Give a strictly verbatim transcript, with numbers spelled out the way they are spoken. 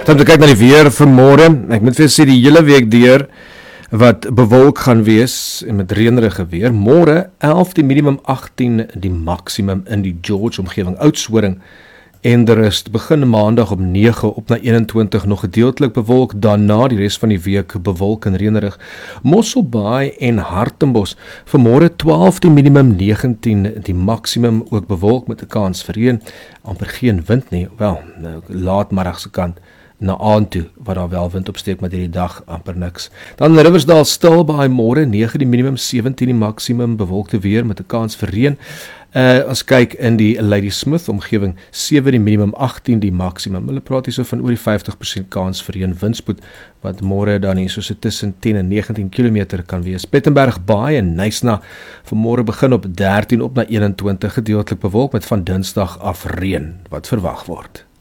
Dan kyk na die weer vir môre. Ek moet vir sê die hele week deur wat bewolk gaan wees en met reënerige weer. Môre elf die minimum, agtien die maksimum in die George omgewing. Oudtshoorn en de rust begin maandag op nege op na eenentwintig nog gedeeltelik bewolk, daarna die res van die week bewolk en reënerig. Mosselbaai en Hartenbos vanmôre twaalf die minimum, negentien die maksimum, ook bewolk met 'n kans vir reën, amper geen wind nie, wel, laatmiddagse kant na aand toe, wat daar wel wind opsteek, maar hierdie dag amper niks. Dan Riversdal Stilbaai môre nege die minimum, sewentien die maksimum, bewolkte weer met 'n kans vir reën. Uh, as kyk in die Ladysmith omgewing, sewe die minimum, agtien die maksimum. Hulle praat hier so van oor die vyftig persent kans vir reën, windspoed wat môre dan hier so tussen tien en negentien kilometer kan wees. Plettenberg Baai en Knysna vanmôre begin op dertien op na eenentwintig, gedeeltelik bewolk met van Dinsdag af reën wat verwag word.